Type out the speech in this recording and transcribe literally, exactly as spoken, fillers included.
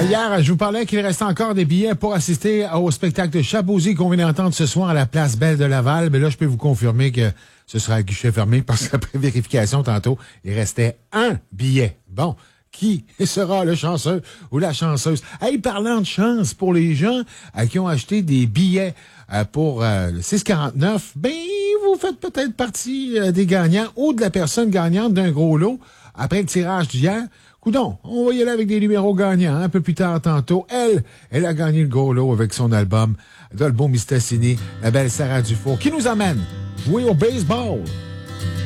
Hier, je vous parlais qu'il restait encore des billets pour assister au spectacle de Shabozy qu'on vient d'entendre ce soir à la place Belle de Laval. Mais là, je peux vous confirmer que ce sera à guichet fermé parce qu'après vérification tantôt, il restait un billet. Bon. Qui sera le chanceux ou la chanceuse? Hey, parlant de chance pour les gens euh, qui ont acheté des billets euh, pour euh, le six quarante-neuf, ben, vous faites peut-être partie euh, des gagnants ou de la personne gagnante d'un gros lot après le tirage d'hier. Coudon, on va y aller avec des numéros gagnants. Hein, un peu plus tard tantôt, elle, elle a gagné le gros lot avec son album Dolbo Mistassini, la belle Sarah Dufour, qui nous amène jouer au baseball.